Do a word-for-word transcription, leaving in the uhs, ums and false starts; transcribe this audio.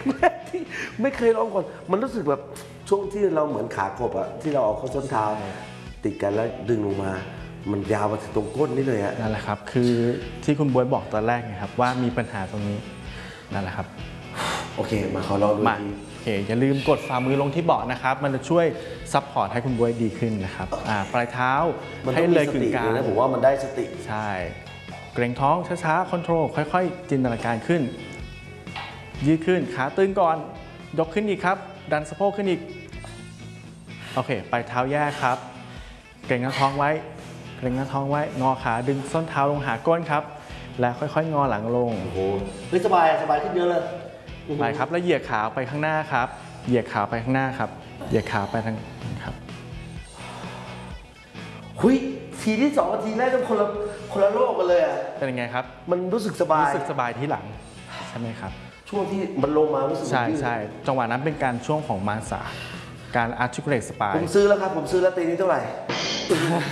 แรกที่ไม่เคยลองก่อนมันรู้สึกแบบช่วงที่เราเหมือนขากบอะที่เราเอาเข้าส้นเท้าติดกันแล้วดึงลงมามันยาวมาถึงตรงก้นนี่เลยฮะนั่นแหละครับคือที่คุณบ๊วยบอกตอนแรกนะครับว่ามีปัญหาตรงนี้นั่นแหละครับโอเคมาขอลองดูทีโอเคอย่าลืมกดฝ่ามือลงที่เบาะนะครับมันจะช่วยซัพพอร์ตให้คุณบ๊วยดีขึ้นนะครับปลายเท้าให้เลยกึ่งกลางนะผมว่ามันได้สติใช่เกรงท้องช้าๆคอนโทรลค่อยๆจินตนาการขึ้นยืดขึ้นขาตึงก่อนยกขึ้นอีกครับดันสะโพกขึ้นอีกโอเคปลายเท้าแยกครับเกรงหน้าท้องไว้เกรงหน้าท้องไว้งอขาดึงส้นเท้าลงหาก้นครับและค่อยๆงอหลังลงโอ้โหเฮ้ยสบายสบายขึ้นเยอะเลยไปครับแล้วเหยียดขาไปข้างหน้าครับเหยียดขาไปข้างหน้าครับเหยียดขาไปทางครับหุยทีที่สองกับทีแรกเป็นคนละคนละโลกกันเลยอ่ะเป็นยังไงครับมันรู้สึกสบายรู้สึกสบายที่หลังใช่ไหมครับช่วงที่มันลงมารู้สึกใช่ใช่จังหวะนั้นเป็นการช่วงของมาสาการ articulate spine ผมซื้อแล้วครับผมซื้อแล้วตีนี้เท่าไหร่